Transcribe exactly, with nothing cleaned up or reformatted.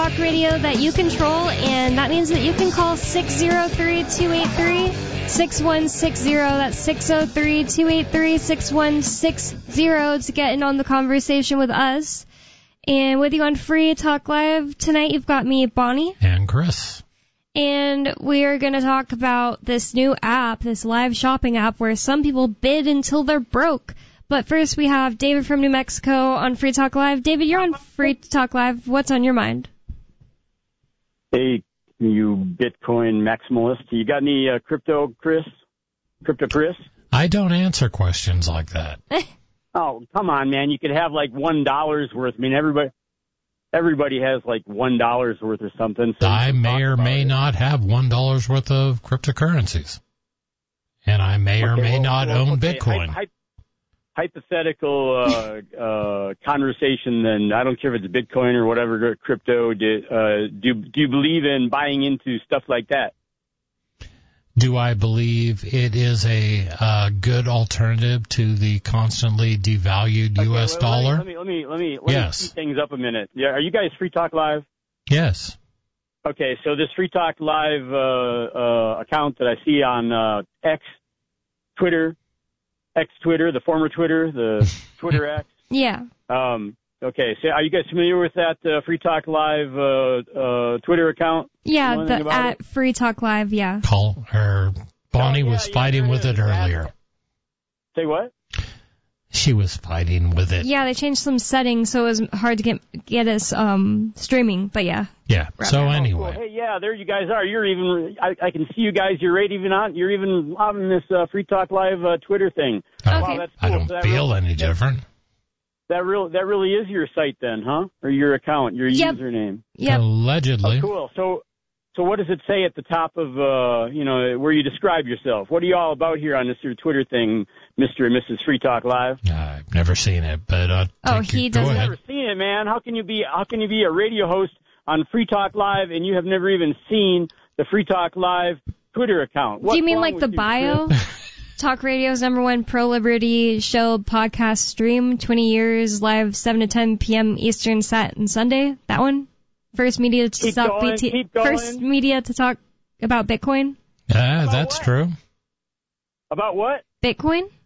talk radio that you control, and that means that you can call six oh three, two eight three, six one six zero. That's six oh three, two eight three, six one six zero to get in on the conversation with us. And with you on Free Talk Live tonight, you've got me, Bonnie. And Chris. And we are going to talk about this new app, this live shopping app, where some people bid until they're broke. But first, we have David from New Mexico on Free Talk Live. David, you're on Free Talk Live. What's on your mind? Hey, you Bitcoin maximalist. You got any uh, crypto, Chris? Crypto, Chris? I don't answer questions like that. Oh, come on, man. You could have like one dollar's worth. I mean, everybody everybody has like one dollar's worth or something. So I may or may it. not have one dollar's worth of cryptocurrencies. And I may okay, or may well, not well, own okay. Bitcoin. Hy- hy- hypothetical uh, uh, conversation, then I don't care if it's Bitcoin or whatever crypto. Do, uh, do, do you believe in buying into stuff like that? Do I believe it is a uh, good alternative to the constantly devalued okay, U S well, dollar? Let me let me let me let yes. me speed things up a minute. Yeah, are you guys Free Talk Live? Yes. Okay, so this Free Talk Live uh, uh, account that I see on uh, X, Twitter, X Twitter, the former Twitter, the Twitter X. Yeah. Um. Okay, so are you guys familiar with that uh, Free Talk Live uh, uh, Twitter account? Yeah, the at it? Free Talk Live, yeah. Call her. Bonnie oh, yeah, was yeah, fighting yeah, with it earlier. Say what? She was fighting with it. Yeah, they changed some settings, so it was hard to get get us um, streaming, but yeah. Yeah, so anyway. Oh, cool. Hey, yeah, there you guys are. You're even, I, I can see you guys, you're right even on, you're even on this uh, Free Talk Live uh, Twitter thing. Oh, wow, that's I cool. don't so feel really, any different. That real that really is your site then, huh? Or your account, your yep. username. Yep. Allegedly. Oh, cool. So so what does it say at the top of uh, you know, where you describe yourself? What are you all about here on this your Twitter thing, Mister and Missus Free Talk Live? I've never seen it, but uh Oh, he doesn't. I've never seen it, man. How can you be how can you be a radio host on Free Talk Live and you have never even seen the Free Talk Live Twitter account? What's Do you mean like the you, bio? Chris? Talk Radio's number one pro-liberty show podcast stream, twenty years, live seven to ten p.m. Eastern, Sat and Sunday. That one? First media to keep talk going, B T- keep going. First media to talk about Bitcoin. Yeah, about that's what? true. About what? Bitcoin?